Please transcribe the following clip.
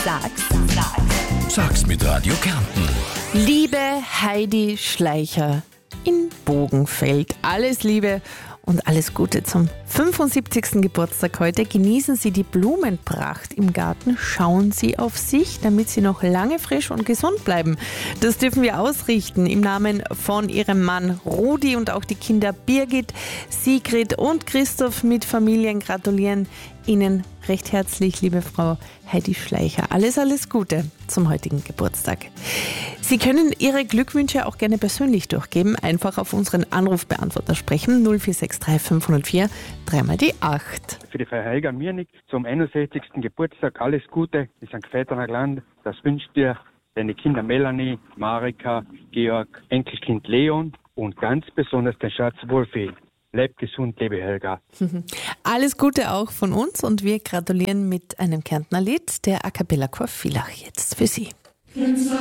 Sag's mit Radio Kärnten. Liebe Heidi Schleicher in Bogenfeld, alles Liebe und alles Gute zum 75. Geburtstag heute. Genießen Sie die Blumenpracht im Garten, schauen Sie auf sich, damit Sie noch lange frisch und gesund bleiben. Das dürfen wir ausrichten im Namen von Ihrem Mann Rudi und auch die Kinder Birgit, Sigrid und Christoph mit Familien gratulieren Ihnen recht herzlich, liebe Frau Heidi Schleicher. Alles Gute zum heutigen Geburtstag. Sie können Ihre Glückwünsche auch gerne persönlich durchgeben. Einfach auf unseren Anrufbeantworter sprechen. 0463 504 3 die 8. Für die Frau Helga Mirnig zum 61. Geburtstag alles Gute in St. Veternerland. Das wünscht dir deine Kinder Melanie, Marika, Georg, Enkelkind Leon und ganz besonders den Schatz Wolfi. Bleib gesund, liebe Helga. Alles Gute auch von uns und wir gratulieren mit einem Kärntner Lied, der A Cappella Chor Villach jetzt für Sie.